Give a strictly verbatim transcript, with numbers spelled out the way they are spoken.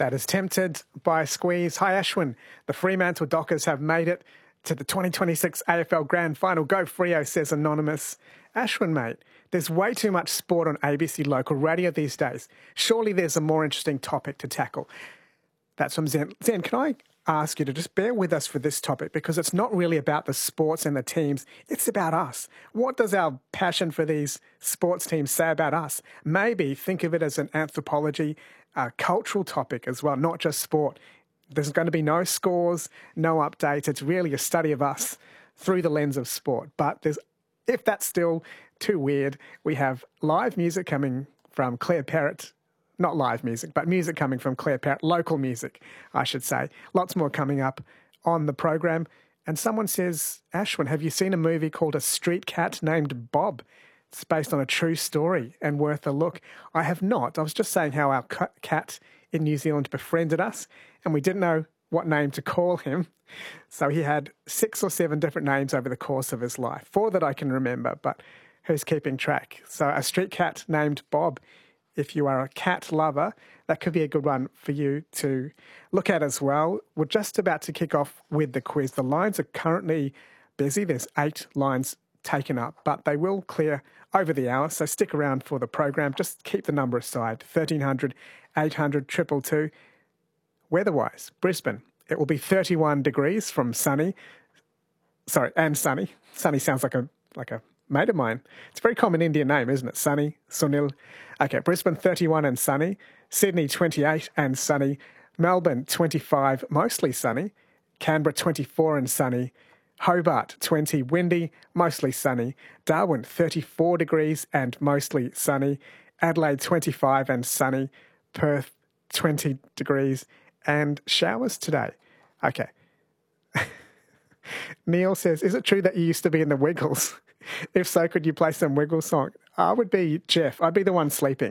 That is Tempted by Squeeze. Hi, Ashwin. The Fremantle Dockers have made it to the twenty twenty-six A F L Grand Final. Go Freo, says Anonymous. Ashwin, mate, there's way too much sport on A B C local radio these days. Surely there's a more interesting topic to tackle. That's from Zen. Zen, can I ask you to just bear with us for this topic, because it's not really about the sports and the teams. It's about us. What does our passion for these sports teams say about us? Maybe think of it as an anthropology, uh, cultural topic as well, not just sport. There's going to be no scores, no updates. It's really a study of us through the lens of sport. But there's, if that's still too weird, we have live music coming from Claire Parrott. Not live music, but music coming from Claire Parrott, local music, I should say. Lots more coming up on the program. And someone says, Ashwin, have you seen a movie called A Street Cat Named Bob? It's based on a true story and worth a look. I have not. I was just saying how our cat in New Zealand befriended us, and we didn't know what name to call him. So he had six or seven different names over the course of his life, four that I can remember, but who's keeping track? So A Street Cat Named Bob. If you are a cat lover, that could be a good one for you to look at as well. We're just about to kick off with the quiz. The lines are currently busy. There's eight lines taken up, but they will clear over the hour, so stick around for the program. Just keep the number aside, thirteen hundred, eight hundred, two two two. Weather-wise, Brisbane, it will be thirty-one degrees from sunny. Sorry, and sunny. Sunny sounds like a like a mate of mine. It's a very common Indian name, isn't it? Sunny, Sunil. Okay, Brisbane thirty-one and sunny. Sydney twenty-eight and sunny. Melbourne twenty-five, mostly sunny. Canberra twenty-four and sunny. Hobart twenty, windy, mostly sunny. Darwin thirty-four degrees and mostly sunny. Adelaide twenty-five and sunny. Perth twenty degrees and showers today. Okay. Neil says, is it true that you used to be in the Wiggles? If so, could you play some Wiggles song? I would be Jeff. I'd be the one sleeping.